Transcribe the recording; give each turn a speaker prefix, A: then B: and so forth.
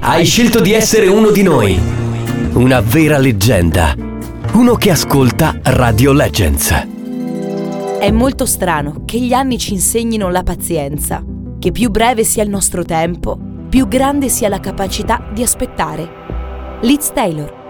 A: Hai scelto di essere uno di noi. Una vera leggenda. Uno che ascolta Radio Legends.
B: È molto strano che gli anni ci insegnino la pazienza, che più breve sia il nostro tempo, più grande sia la capacità di aspettare. Liz Taylor.